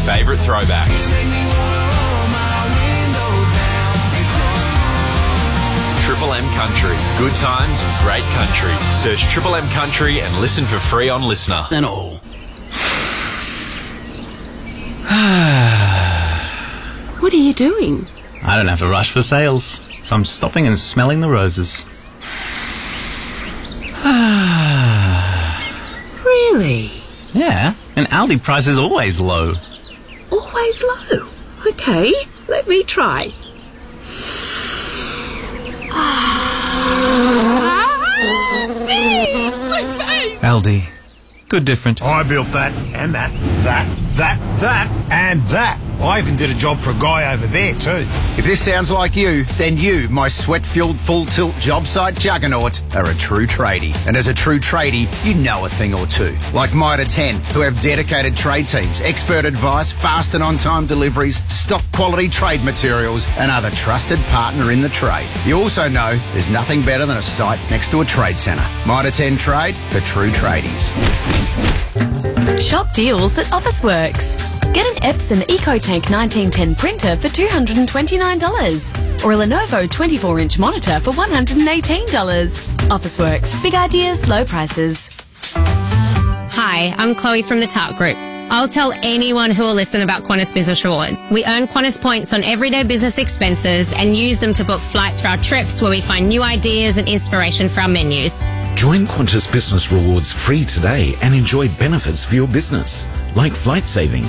favourite throwbacks. Triple M Country. Good times, great country. Search Triple M Country and listen for free on Listener. And all. What are you doing? I don't have to rush for sales, so I'm stopping and smelling the roses. Really? Yeah, and Aldi price is always low. Always low? Okay, let me try. Aldi. Good different. I built that, and that, and that. I even did a job for a guy over there too. If this sounds like you, then you, my sweat-fueled full-tilt job site juggernaut, are a true tradie. And as a true tradie, you know a thing or two. Like Mitre 10, who have dedicated trade teams, expert advice, fast and on-time deliveries, stock quality trade materials, and are the trusted partner in the trade. You also know there's nothing better than a site next to a trade centre. Mitre 10 Trade for true tradies. Shop deals at Officeworks. Get an Epson EcoTank 1910 printer for $229 or a Lenovo 24-inch monitor for $118. Officeworks. Big ideas, low prices. Hi, I'm Chloe from the Tart Group. I'll tell anyone who will listen about Qantas Business Rewards. We earn Qantas points on everyday business expenses and use them to book flights for our trips where we find new ideas and inspiration for our menus. Join Qantas Business Rewards free today and enjoy benefits for your business, like flight savings,